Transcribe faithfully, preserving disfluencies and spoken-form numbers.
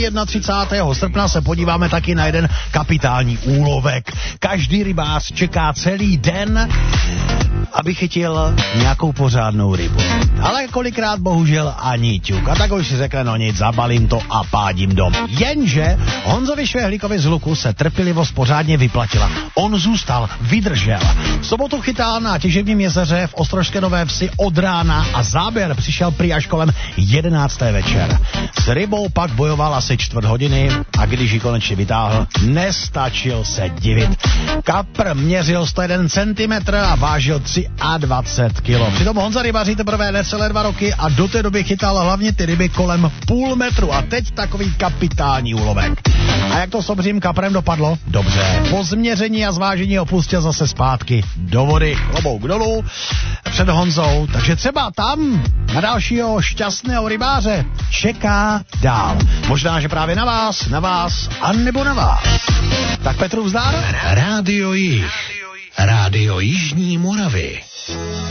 třicátého prvního srpna se podíváme taky na jeden kapitální úlovek. Každý rybář čeká celý den, aby chytil nějakou pořádnou rybu. Ale kolikrát bohužel ani ťuk. A tak už si řekne, no nic, zabalím to a pádím dom. Jenže Honzovi Švehlíkovi z Luku se trpělivost pořádně vyplatila. On zůstal, vydržel. V sobotu chytal na těžebním jezeře v Ostrožské Nové Vsi od rána a záběr přišel prý až kolem jedenácté večer. S rybou pak bojoval asi čtvrt hodiny a když ji konečně vytáhl, nestačil se divit. Kapr měřil sto jeden centimetrů a vážil dvacet tři kilogramů. Přitom Honza rybaří teprve necelé dva roky a do té doby chytal hlavně ty ryby kolem půl metru a teď takový kapitální úlovek. A jak to s obřím kaprem dopadlo? Dobře. Po změření a zvážení opustil zase zpátky do vody. Klobouk dolů před Honzou. Takže třeba tam na dalšího šťastného rybáře čeká dál. Možná, že právě na vás, na vás a nebo na vás. Tak Petru vzdár? Rádio Jih. Rádio Jižní Moravy.